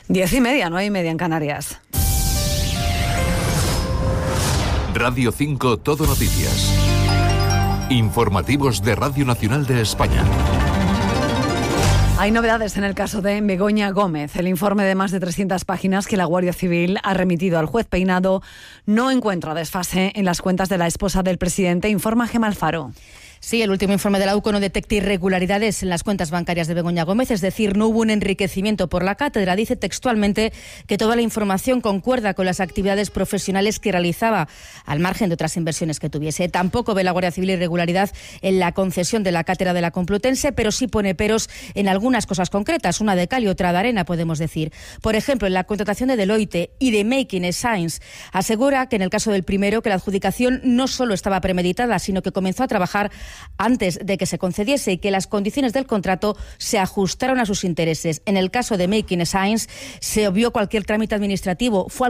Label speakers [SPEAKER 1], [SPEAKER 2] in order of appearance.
[SPEAKER 1] 10:30, 9:30 en Canarias.
[SPEAKER 2] Radio 5 Todo Noticias. Informativos de Radio Nacional de España.
[SPEAKER 1] Hay novedades en el caso de Begoña Gómez. El informe de más de 300 páginas que la Guardia Civil ha remitido al juez Peinado no encuentra desfase en las cuentas de la esposa del presidente, informa Gemma Alfaro.
[SPEAKER 3] Sí, el último informe de la UCO no detecta irregularidades en las cuentas bancarias de Begoña Gómez, es decir, no hubo un enriquecimiento por la cátedra. Dice textualmente que toda la información concuerda con las actividades profesionales que realizaba, al margen de otras inversiones que tuviese. Tampoco ve la Guardia Civil irregularidad en la concesión de la cátedra de la Complutense, pero sí pone peros en algunas cosas concretas, una de cal y otra de arena, podemos decir. Por ejemplo, en la contratación de Deloitte y de Making Science, asegura que en el caso del primero, que la adjudicación no solo estaba premeditada, sino que comenzó a trabajar antes de que se concediese y que las condiciones del contrato se ajustaron a sus intereses. En el caso de Making Science se obvió cualquier trámite administrativo. Fue